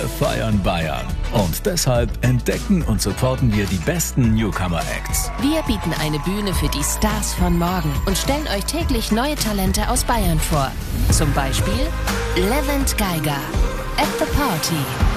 Wir feiern Bayern. Und deshalb entdecken und supporten wir die besten Newcomer-Acts. Wir bieten eine Bühne für die Stars von morgen und stellen euch täglich neue Talente aus Bayern vor. Zum Beispiel Levent Geiger, At the Party.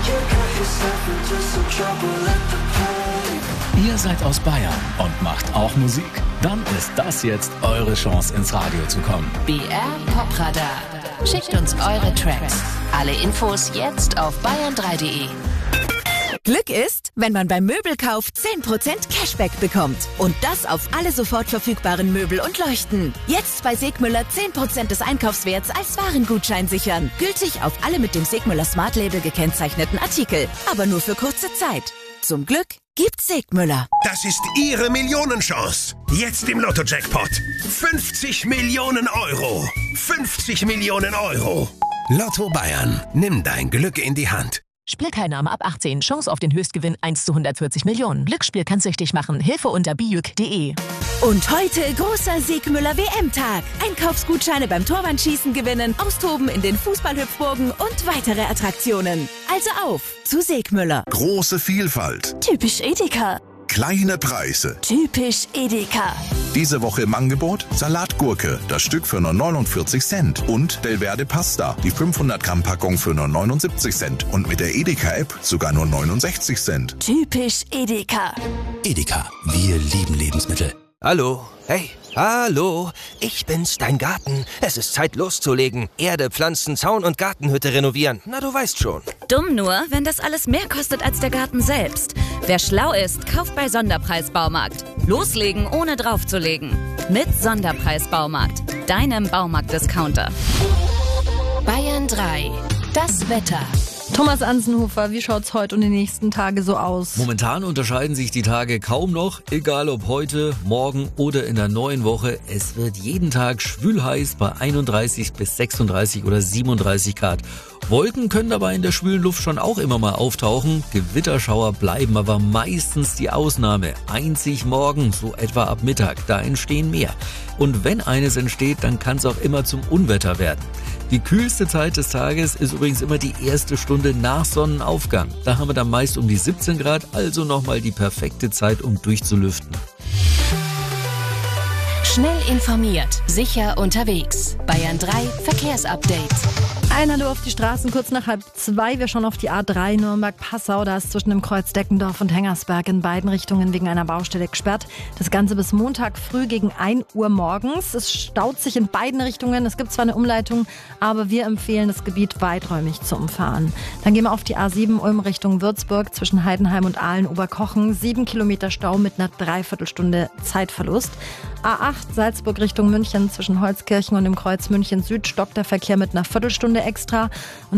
Ihr seid aus Bayern und macht auch Musik? Dann ist das jetzt eure Chance, ins Radio zu kommen. BR Popradar. Schickt uns eure Tracks. Alle Infos jetzt auf bayern3.de. Glück ist, wenn man beim Möbelkauf 10% Cashback bekommt. Und das auf alle sofort verfügbaren Möbel und Leuchten. Jetzt bei Segmüller 10% des Einkaufswerts als Warengutschein sichern. Gültig auf alle mit dem Segmüller Smart Label gekennzeichneten Artikel. Aber nur für kurze Zeit. Zum Glück gibt's Segmüller. Das ist Ihre Millionenchance. Jetzt im Lotto-Jackpot. 50 Millionen Euro. 50 Millionen Euro. Lotto Bayern. Nimm dein Glück in die Hand. Spielteilnahme ab 18. Chance auf den Höchstgewinn 1 zu 140 Millionen. Glücksspiel kann süchtig machen. Hilfe unter bijuk.de. Und heute großer Segmüller WM-Tag. Einkaufsgutscheine beim Torwandschießen gewinnen, austoben in den Fußballhüpfburgen und weitere Attraktionen. Also auf zu Segmüller. Große Vielfalt. Typisch Edeka. Kleine Preise. Typisch Edeka. Diese Woche im Angebot Salatgurke, das Stück für nur 49 Cent. Und Belverde Pasta, die 500 Gramm Packung für nur 79 Cent. Und mit der Edeka-App sogar nur 69 Cent. Typisch Edeka. Edeka, wir lieben Lebensmittel. Hallo, hey, hallo, ich bin's, dein Garten. Es ist Zeit loszulegen. Erde, Pflanzen, Zaun und Gartenhütte renovieren. Na, du weißt schon. Dumm nur, wenn das alles mehr kostet als der Garten selbst. Wer schlau ist, kauft bei Sonderpreis Baumarkt. Loslegen, ohne draufzulegen. Mit Sonderpreis Baumarkt, deinem Baumarkt-Discounter. Bayern 3. Das Wetter. Thomas Ansenhofer, wie schaut's heute und die nächsten Tage so aus? Momentan unterscheiden sich die Tage kaum noch, egal ob heute, morgen oder in der neuen Woche. Es wird jeden Tag schwülheiß bei 31 bis 36 oder 37 Grad. Wolken können dabei in der schwülen Luft schon auch immer mal auftauchen. Gewitterschauer bleiben aber meistens die Ausnahme. Einzig morgen, so etwa ab Mittag, da entstehen mehr. Und wenn eines entsteht, dann kann es auch immer zum Unwetter werden. Die kühlste Zeit des Tages ist übrigens immer die erste Stunde nach Sonnenaufgang. Da haben wir dann meist um die 17 Grad, also nochmal die perfekte Zeit, um durchzulüften. Schnell informiert, sicher unterwegs. Bayern 3 Verkehrsupdate. Ein Hallo auf die Straßen, kurz nach 1:30. Wir schauen auf die A3 Nürnberg-Passau. Da ist zwischen dem Kreuz Deckendorf und Hengersberg in beiden Richtungen wegen einer Baustelle gesperrt. Das Ganze bis Montag früh gegen 1 Uhr morgens. Es staut sich in beiden Richtungen. Es gibt zwar eine Umleitung, aber wir empfehlen, das Gebiet weiträumig zu umfahren. Dann gehen wir auf die A7 Ulm Richtung Würzburg zwischen Heidenheim und Aalen-Oberkochen. 7 Kilometer Stau mit einer Dreiviertelstunde Zeitverlust. A8 Salzburg Richtung München zwischen Holzkirchen und dem Kreuz München Süd stockt der Verkehr mit einer Viertelstunde extra. Und